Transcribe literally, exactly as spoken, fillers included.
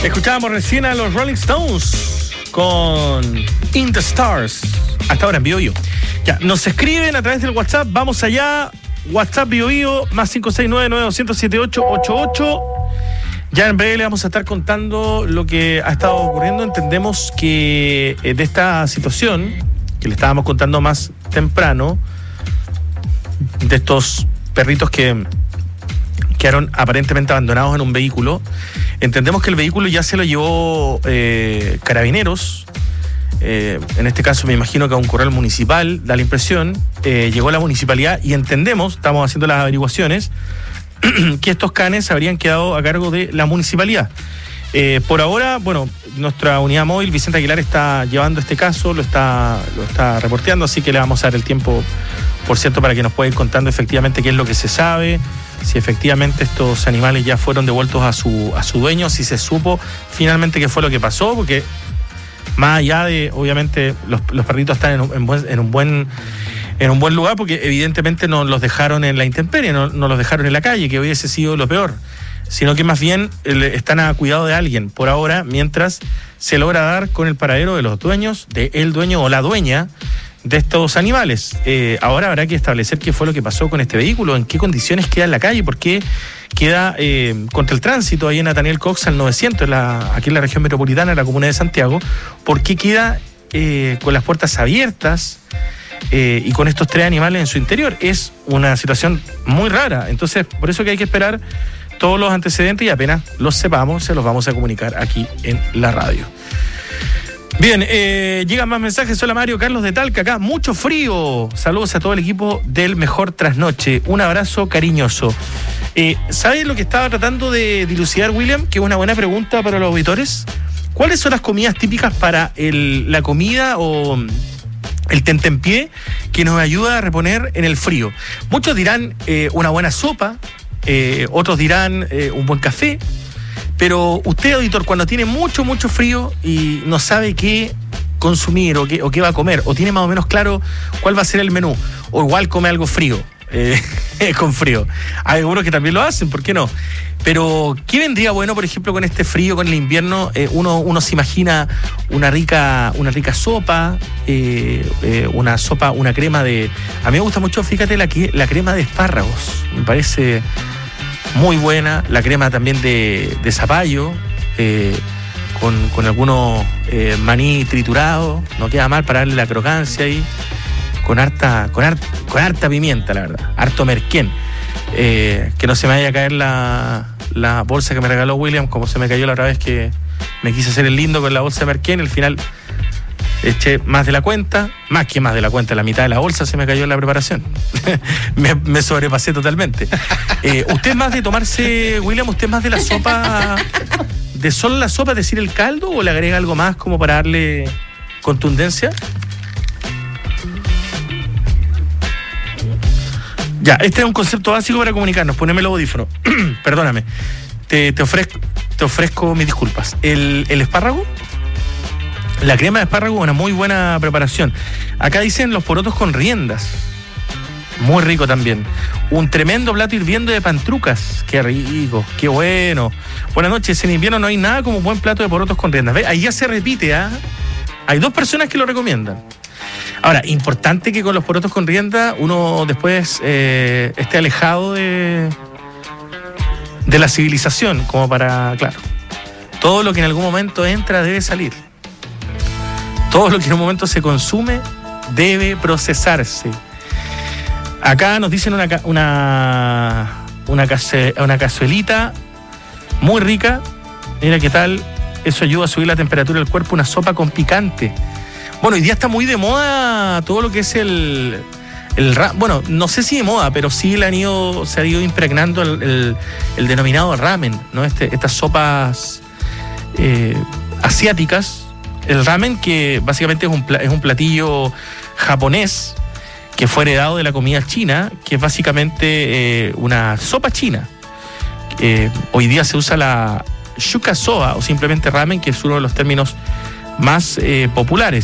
Escuchábamos recién a los Rolling Stones con In the Stars. Hasta ahora en Bio Bio. Ya, nos escriben a través del WhatsApp. Vamos allá. WhatsApp Bio Bio más cinco seis nueve nueve dos cero cero siete ocho ocho ocho. Ya en breve le vamos a estar contando lo que ha estado ocurriendo. Entendemos que eh, de esta situación que le estábamos contando más temprano, de estos perritos que quedaron aparentemente abandonados en un vehículo, entendemos que el vehículo ya se lo llevó eh, Carabineros, eh, en este caso me imagino que a un corral municipal, da la impresión, eh, llegó la municipalidad y entendemos, estamos haciendo las averiguaciones, que estos canes habrían quedado a cargo de la municipalidad. Eh, por ahora, bueno, nuestra unidad móvil, Vicente Aguilar, está llevando este caso, lo está, lo está reporteando, así que le vamos a dar el tiempo, por cierto, para que nos pueda ir contando efectivamente qué es lo que se sabe, si efectivamente estos animales ya fueron devueltos a su, a su dueño, si se supo finalmente qué fue lo que pasó, porque más allá de, obviamente, los, los perritos están en un, en, buen, en un buen... en un buen lugar, porque evidentemente no los dejaron en la intemperie, no, no los dejaron en la calle, que hubiese sido lo peor, sino que más bien están a cuidado de alguien por ahora, mientras se logra dar con el paradero de los dueños, de el dueño o la dueña de estos animales. Eh, ahora habrá que establecer qué fue lo que pasó con este vehículo, en qué condiciones queda en la calle, por qué queda eh, contra el tránsito ahí en Nathaniel Cox al novecientos, en la, aquí en la región metropolitana, en la comuna de Santiago, por qué queda eh, con las puertas abiertas, Eh, y con estos tres animales en su interior. Es una situación muy rara, entonces por eso que hay que esperar todos los antecedentes y apenas los sepamos se los vamos a comunicar aquí en la radio. Bien, eh, llegan más mensajes. Hola Mario, Carlos de Talca acá, mucho frío, saludos a todo el equipo del Mejor Trasnoche, un abrazo cariñoso. eh, ¿Sabes lo que estaba tratando de dilucidar William? Que es una buena pregunta para los auditores. ¿Cuáles son las comidas típicas para el, la comida o el tentempié que nos ayuda a reponer en el frío? Muchos dirán eh, una buena sopa, eh, otros dirán eh, un buen café, pero usted, auditor, cuando tiene mucho, mucho frío y no sabe qué consumir o qué, o qué va a comer, o tiene más o menos claro cuál va a ser el menú, o igual come algo frío, eh, con frío. Hay algunos que también lo hacen, ¿por qué no? Pero, ¿qué vendría bueno, por ejemplo, con este frío, con el invierno? Eh, uno, uno se imagina una rica, una rica sopa, eh, eh, una sopa, una crema de... A mí me gusta mucho, fíjate, la, la crema de espárragos. Me parece muy buena. La crema también de, de zapallo, eh, con, con algunos eh, maní triturado. No queda mal para darle la crocancia ahí. Con harta, con harta, con harta pimienta, la verdad. Harto merquén. Eh, que no se me vaya a caer la, la bolsa que me regaló William, como se me cayó la otra vez que me quise hacer el lindo con la bolsa de Merquén. Al final eché más de la cuenta, más que más de la cuenta, la mitad de la bolsa se me cayó en la preparación. me, me sobrepasé totalmente. Eh, ¿Usted es más de tomarse, William, usted es más de la sopa, de solo la sopa, es decir, el caldo, o le agrega algo más como para darle contundencia? Ya, este es un concepto básico para comunicarnos. Poneme el audífono. Perdóname. Te, te, ofrezco, te ofrezco mis disculpas. El, el espárrago, la crema de espárrago, una muy buena preparación. Acá dicen los porotos con riendas. Muy rico también. Un tremendo plato hirviendo de pantrucas. Qué rico, qué bueno. Buenas noches. En invierno no hay nada como un buen plato de porotos con riendas. ¿Ve? Ahí ya se repite, ¿ah? ¿eh? Hay dos personas que lo recomiendan. Ahora, importante que con los porotos con rienda uno después eh, esté alejado de, de la civilización, como para, claro, todo lo que en algún momento entra debe salir. Todo lo que en un momento se consume debe procesarse. Acá nos dicen una, una, una, case, una cazuelita muy rica. Mira qué tal, eso ayuda a subir la temperatura del cuerpo, una sopa con picante. Bueno, hoy día está muy de moda todo lo que es el, el ra- bueno, no sé si de moda, pero sí le han ido, se ha ido impregnando el, el, el denominado ramen, ¿no? Este, estas sopas eh, asiáticas. El ramen, que básicamente es un, es un platillo japonés que fue heredado de la comida china, que es básicamente eh, una sopa china. Eh, hoy día se usa la shuka soba o simplemente ramen, que es uno de los términos más eh, populares.